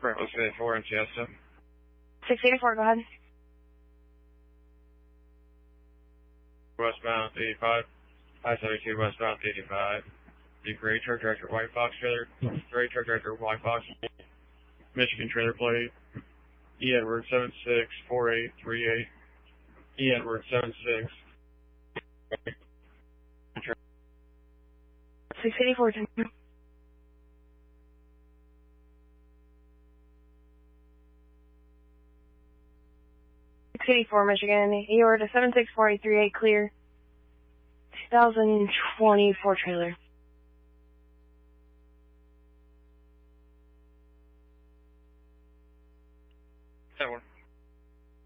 Bravo 684 in Siesta. 684, go ahead. Westbound 85. I-72 westbound 85. The gray truck director White Fox trailer. Gray truck director White Fox. Michigan trailer plate. E. Edward 764838. E. Edward 76. 684, 684, Michigan. E order 764838, clear. 2020 Ford trailer.